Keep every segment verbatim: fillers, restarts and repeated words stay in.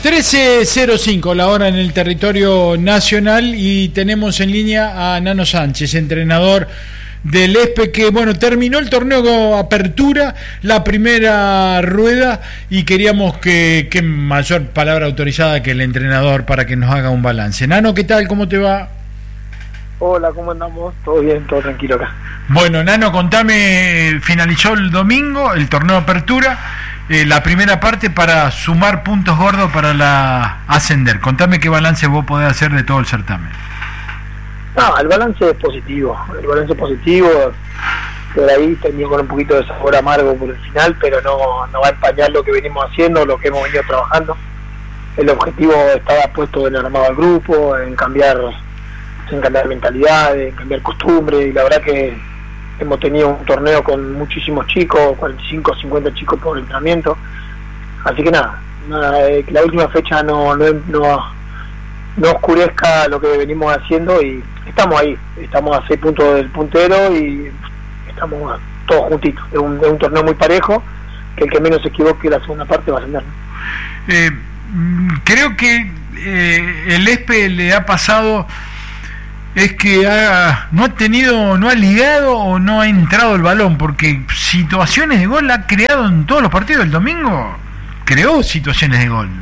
trece cero cinco la hora en el territorio nacional y tenemos en línea a Nano Sánchez, entrenador del ESPE, que bueno, terminó el torneo Apertura, la primera rueda, y queríamos que, que mayor palabra autorizada que el entrenador para que nos haga un balance. Nano, ¿qué tal? ¿Cómo te va? Hola, ¿cómo andamos? Todo bien, todo tranquilo acá. Bueno, Nano, contame, finalizó el domingo el torneo Apertura, eh, la primera parte para sumar puntos gordos para la ascender. Contame qué balance vos podés hacer de todo el certamen. No, el balance es positivo, el balance es positivo, por ahí terminó con un poquito de sabor amargo por el final, pero no, no va a empañar lo que venimos haciendo, lo que hemos venido trabajando. El objetivo estaba puesto en el armado del grupo, en cambiar, en cambiar mentalidades, en cambiar costumbres, y la verdad que hemos tenido un torneo con muchísimos chicos, cuarenta y cinco, cincuenta chicos por entrenamiento, así que nada, nada eh, que la última fecha no, no, no, no oscurezca lo que venimos haciendo, y estamos ahí, estamos a seis puntos del puntero y estamos todos juntitos. Es un, es un torneo muy parejo, que el que menos se equivoque la segunda parte va a ascender. Eh, creo que eh, el ESPE le ha pasado es que ha, no ha tenido, no ha ligado o no ha entrado el balón, porque situaciones de gol ha creado en todos los partidos. El domingo creó situaciones de gol.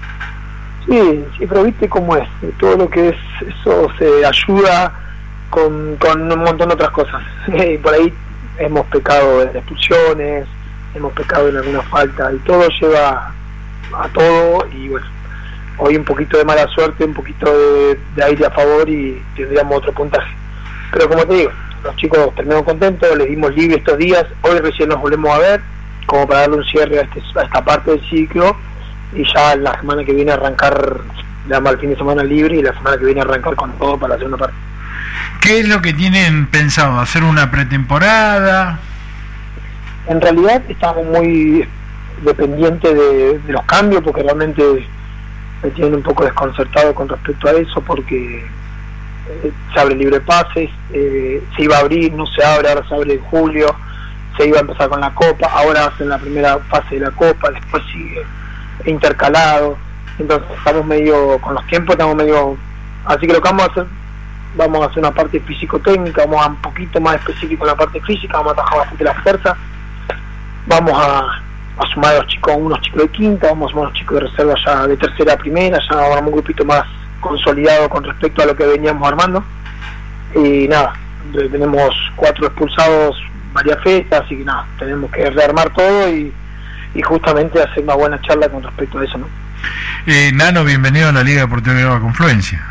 Sí, sí, pero viste cómo es, todo lo que es eso se ayuda con, con un montón de otras cosas. Y por ahí hemos pecado en expulsiones, hemos pecado en alguna falta, y todo lleva a todo, y bueno, hoy un poquito de mala suerte, un poquito de, de aire a favor y tendríamos otro puntaje. Pero como te digo, los chicos terminaron contentos, les dimos libre estos días, hoy recién nos volvemos a ver, como para darle un cierre a, este, a esta parte del ciclo, y ya la semana que viene arrancar, le damos el fin de semana libre, y la semana que viene arrancar con todo para la segunda parte. ¿Qué es lo que tienen pensado? ¿Hacer una pretemporada? En realidad estamos muy dependientes de, de los cambios, porque realmente me tienen un poco desconcertado con respecto a eso, porque eh, se abre libre pases, eh, se iba a abrir, no se abre, ahora se abre en julio, se iba a empezar con la Copa, ahora hacen la primera fase de la Copa, después sigue intercalado, entonces estamos medio, con los tiempos estamos medio, así que lo que vamos a hacer, vamos a hacer una parte físico-técnica, vamos a un poquito más específico en la parte física, vamos a trabajar bastante la fuerza, vamos a, a sumar a los chicos, unos chicos de quinta, vamos a sumar a los chicos de reserva ya de tercera a primera, ya vamos a un grupito más consolidado con respecto a lo que veníamos armando, y nada, tenemos cuatro expulsados varias fechas, así que nada, tenemos que rearmar todo y y justamente hacer una buena charla con respecto a eso, ¿no? Eh, Nano, bienvenido a la Liga Deportiva de Nueva Confluencia.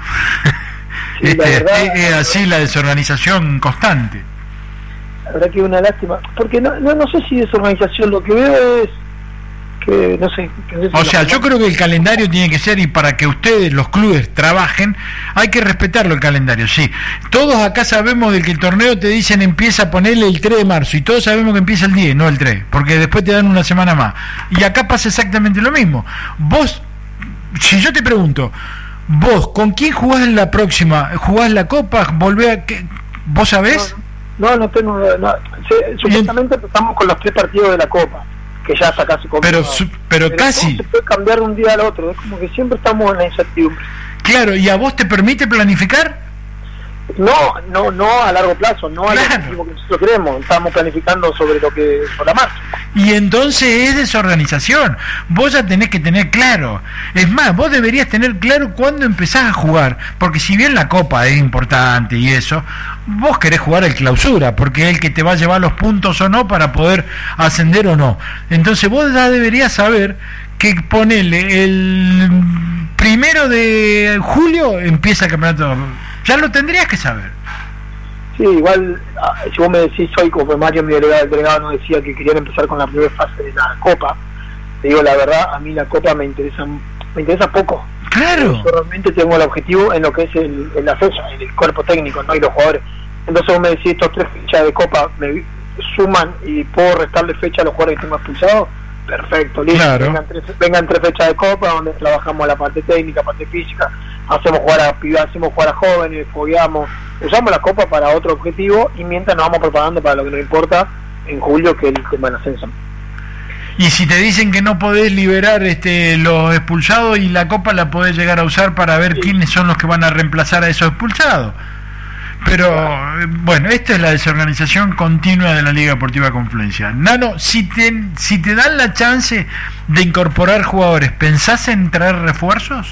Sí, este, verdad, es, es así la desorganización constante. La verdad que es una lástima, porque no, no, no sé si desorganización, lo que veo es que, no sé... Que no sé si o sea, yo creo que el calendario tiene que ser, y para que ustedes, los clubes, trabajen, hay que respetarlo el calendario, sí. Todos acá sabemos de que el torneo te dicen empieza a ponerle el tres de marzo, y todos sabemos que empieza el diez, no el tres, porque después te dan una semana más. Y acá pasa exactamente lo mismo. Vos, si yo te pregunto, vos, ¿con quién jugás en la próxima? ¿Jugás la Copa? ¿Volvés a qué? ¿Vos sabés? No, no, no tengo... No, se, supuestamente empezamos con los tres partidos de la Copa, que ya está casi pero, su, pero, pero casi se puede cambiar de un día al otro, es como que siempre estamos en la incertidumbre. Claro, ¿y a vos te permite planificar? No, no, no a largo plazo, no claro. a lo que nosotros queremos, estamos planificando sobre lo que sobre la marcha. Y entonces es desorganización. Vos ya tenés que tener claro. Es más, vos deberías tener claro cuándo empezás a jugar, porque si bien la Copa es importante y eso, vos querés jugar el Clausura, porque es el que te va a llevar los puntos o no para poder ascender o no. Entonces vos ya deberías saber que ponele el primero de julio empieza el campeonato. Ya lo tendrías que saber. Sí, igual, si vos me decís hoy, como Mario, mi delegado, el delegado nos decía que querían empezar con la primera fase de la Copa, te digo la verdad, a mí la Copa me interesa me interesa poco. Claro. Yo realmente tengo el objetivo en lo que es el, en la fecha, en el cuerpo técnico, no y los jugadores. Entonces vos me decís, estos tres fechas de Copa me suman y puedo restarle fecha a los jugadores que tengo expulsados. Perfecto, listo. Claro. Vengan, tres, vengan tres fechas de Copa donde trabajamos la parte técnica, parte física, hacemos jugar a pibas, hacemos jugar a jóvenes, fogueamos, usamos la Copa para otro objetivo, y mientras nos vamos preparando para lo que nos importa en julio, que es el tema del ascenso. Y si te dicen que no podés liberar este, los expulsados y la Copa la podés llegar a usar para ver sí. quiénes son los que van a reemplazar a esos expulsados. Pero bueno, esta es la desorganización continua de la Liga Deportiva Confluencia. Nano, si te, si te dan la chance de incorporar jugadores, ¿pensás en traer refuerzos?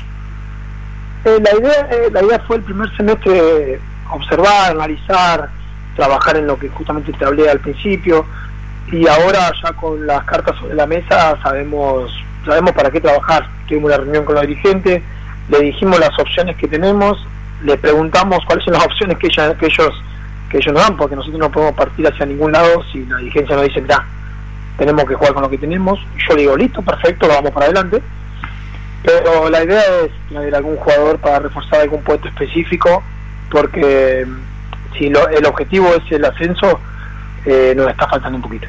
Eh, la idea eh, la idea fue el primer semestre observar, analizar, trabajar en lo que justamente te hablé al principio, y ahora ya con las cartas sobre la mesa sabemos sabemos para qué trabajar. Tuvimos una reunión con los dirigentes, le dijimos las opciones que tenemos, le preguntamos cuáles son las opciones que, ella, que ellos que ellos nos dan, porque nosotros no podemos partir hacia ningún lado si la dirigencia nos dice, mirá, tenemos que jugar con lo que tenemos. Y yo le digo, listo, perfecto, vamos para adelante. Pero la idea es traer algún jugador para reforzar algún puesto específico, porque si lo, el objetivo es el ascenso, eh, nos está faltando un poquito.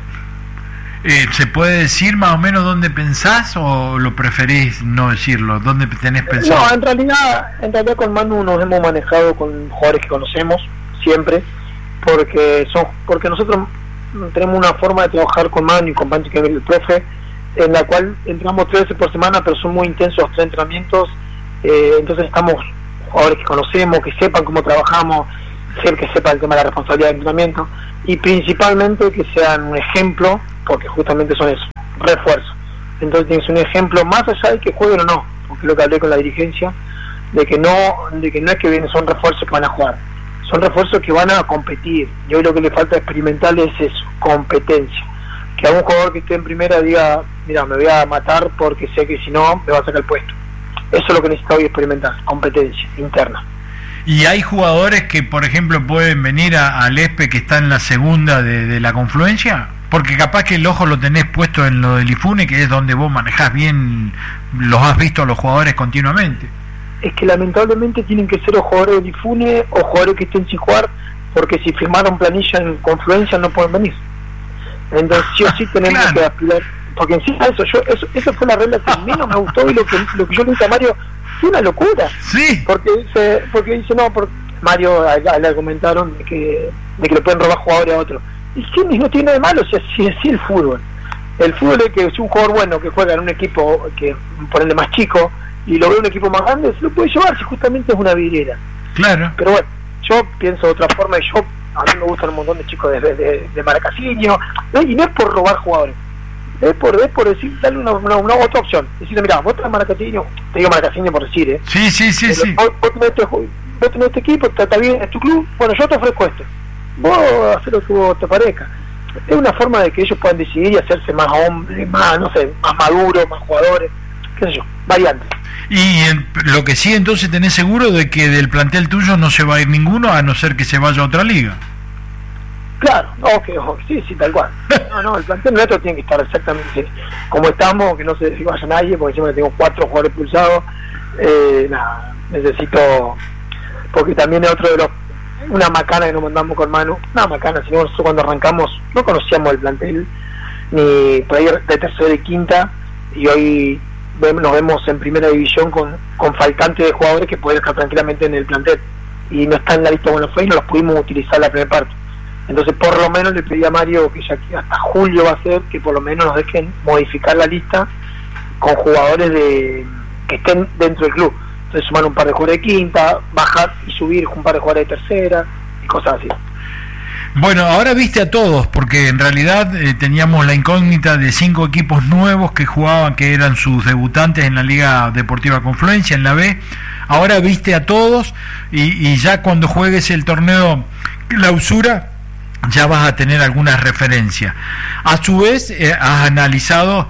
Eh, ¿Se puede decir más o menos dónde pensás o lo preferís no decirlo? ¿Dónde tenés pensado? No, en realidad, en realidad con Manu nos hemos manejado con jugadores que conocemos siempre, porque son porque nosotros tenemos una forma de trabajar con Manu y con Panchi, que es el profe, en la cual entramos tres veces por semana, pero son muy intensos los tres entrenamientos. Eh, entonces estamos jugadores que conocemos, que sepan cómo trabajamos, que sepan el tema de la responsabilidad del entrenamiento, y principalmente que sean un ejemplo, porque justamente son eso, refuerzo. Entonces tienes un ejemplo más allá de que jueguen o no, porque es lo que hablé con la dirigencia, de que no de que no es que vienen, son refuerzos que van a jugar, son refuerzos que van a competir, y hoy lo que le falta experimental es eso, competencia. Que a un jugador que esté en primera diga, mira, me voy a matar porque sé que si no me va a sacar el puesto. Eso es lo que necesita hoy experimentar, competencia interna. Y hay jugadores que, por ejemplo, pueden venir al E S P E que está en la segunda de, de la Confluencia, porque capaz que el ojo lo tenés puesto en lo del IFUNE, que es donde vos manejás bien, los has visto a los jugadores continuamente. Es que lamentablemente tienen que ser o jugadores del IFUNE o jugadores que estén sin jugar, porque si firmaron planilla en Confluencia no pueden venir. Entonces sí o sí tenemos claro. que aspirar, porque encima eso, yo, eso, eso fue la regla que menos me gustó, y lo que, lo que yo le dije a Mario, fue una locura. Sí. Porque dice, porque dice no, porque Mario le argumentaron de que, de que le pueden robar jugadores a otros. Y sí, no tiene nada de malo, si así es el fútbol. El fútbol es que si un jugador bueno que juega en un equipo que ponerle más chico y lo ve un equipo más grande, se lo puede llevar si justamente es una vidriera. Claro. Pero bueno, yo pienso de otra forma, y yo a mí me gustan un montón de chicos de, de, de Maracasiño, ¿no? Y no es por robar jugadores, es por, es por decir, darle una, una, una otra opción, decirle, mira, vos tenés Maracasiño, te digo Maracasiño por decir, ¿eh? Sí, sí, sí, Pero, sí. Vos, vos, tenés este, vos tenés este equipo, está bien, es tu club, bueno, yo te ofrezco esto, vos haces lo que vos te parezca. Es una forma de que ellos puedan decidir y hacerse más hombres, más, no sé, más maduros, más jugadores, qué sé yo, variantes. Y en, lo que sí, entonces tenés seguro de que del plantel tuyo no se va a ir ninguno, a no ser que se vaya a otra liga. Claro, okay, okay, sí, sí, tal cual. No, no, el plantel nuestro tiene que estar exactamente como estamos, que no se vaya nadie, porque siempre tengo cuatro jugadores pulsados. Eh, nada, necesito, porque también es otro de los, una macana que nos mandamos con Manu, una macana, sino nosotros cuando arrancamos no conocíamos el plantel, ni por ahí de tercera y quinta, y hoy nos vemos en primera división con, con faltantes de jugadores que pueden estar tranquilamente en el plantel, y no están en la lista bueno fue y no los pudimos utilizar la primera parte. Entonces por lo menos le pedí a Mario, que ya que hasta julio va a ser, que por lo menos nos dejen modificar la lista con jugadores de que estén dentro del club. Entonces sumar un par de jugadores de quinta, bajar y subir un par de jugadores de tercera y cosas así. Bueno, ahora viste a todos, porque en realidad eh, teníamos la incógnita de cinco equipos nuevos que jugaban, que eran sus debutantes en la Liga Deportiva Confluencia, en la B. Ahora viste a todos, y, y ya cuando juegues el torneo clausura ya vas a tener algunas referencias. A su vez, eh, has analizado,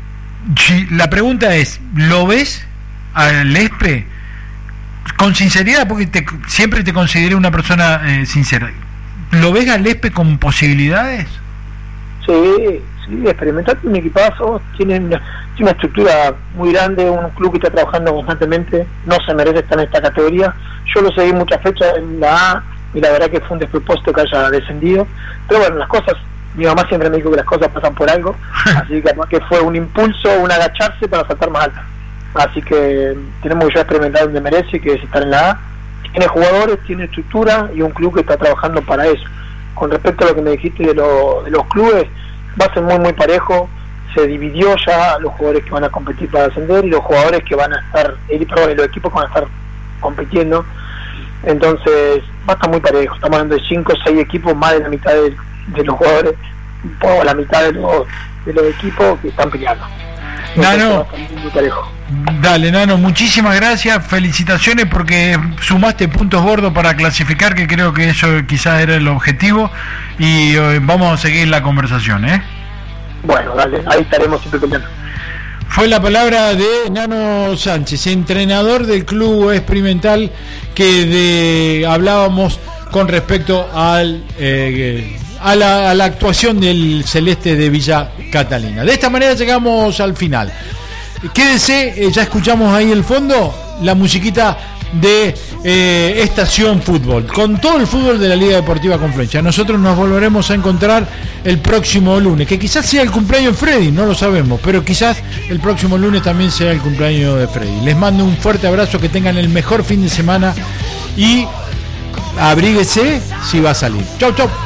la pregunta es, ¿lo ves al E S P E? Con sinceridad, porque te, siempre te consideré una persona eh, sincera. ¿Lo ves al E S P E con posibilidades? Sí, sí, experimentar un equipazo, tiene una, tiene una estructura muy grande, un club que está trabajando constantemente, no se merece estar en esta categoría. Yo lo seguí muchas fechas en la A, y la verdad que fue un despropósito que haya descendido, pero bueno, las cosas, mi mamá siempre me dijo que las cosas pasan por algo, así que, que fue un impulso, un agacharse para saltar más alta. Así que tenemos que ya experimentar donde merece, que es estar en la A. Tiene jugadores, tiene estructura y un club que está trabajando para eso. Con respecto a lo que me dijiste de, lo, de los clubes, va a ser muy muy parejo. se dividió ya los jugadores que van a competir para ascender y los jugadores que van a estar, eh, perdón, y los equipos que van a estar compitiendo. Entonces va a estar muy parejo, estamos hablando de cinco o seis equipos, más de la mitad de, de los jugadores, o la mitad de los, de los equipos que están peleando. Nano, dale Nano, muchísimas gracias, felicitaciones porque sumaste puntos gordos para clasificar, que creo que eso quizás era el objetivo, y eh, vamos a seguir la conversación, ¿eh? Bueno, dale, ahí estaremos siempre contando. Fue la palabra de Nano Sánchez, entrenador del club experimental, que de, hablábamos con respecto al eh, a, la, a la actuación del Celeste de Villa Catalina. De esta manera llegamos al final. Quédese, eh, ya escuchamos ahí el fondo, la musiquita de eh, Estación Fútbol, con todo el fútbol de la Liga Deportiva Confluencia. Nosotros nos volveremos a encontrar el próximo lunes, que quizás sea el cumpleaños de Freddy, no lo sabemos, pero quizás el próximo lunes también sea el cumpleaños de Freddy. Les mando un fuerte abrazo, que tengan el mejor fin de semana y abríguese si va a salir. Chau, chau.